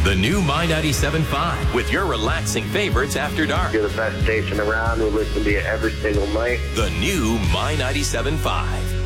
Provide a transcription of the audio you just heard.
The new My 97.5 with your relaxing favorites after dark. You're the best station around. We listen to you every single night. The new My 97.5.